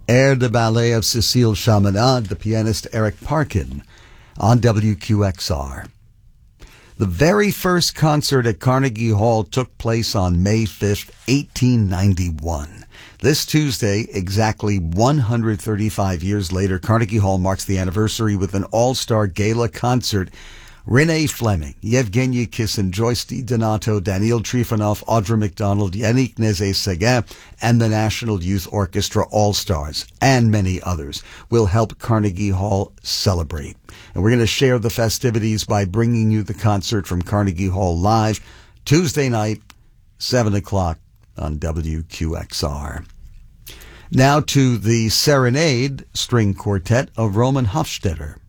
Air de Ballet of Cécile Chaminade, the pianist Eric Parkin on WQXR. The very first concert at Carnegie Hall took place on May 5th, 1891. This Tuesday, exactly 135 years later, Carnegie Hall marks the anniversary with an all-star gala concert. Renee Fleming, Yevgeny Kissin, Joyce DiDonato, Daniil Trifonov, Audra McDonald, Yannick Nézet-Séguin, and the National Youth Orchestra All-Stars, and many others, will help Carnegie Hall celebrate. And we're going to share the festivities by bringing you the concert from Carnegie Hall live Tuesday night, 7 o'clock on WQXR. Now to the Serenade String Quartet of Roman Hofstetter.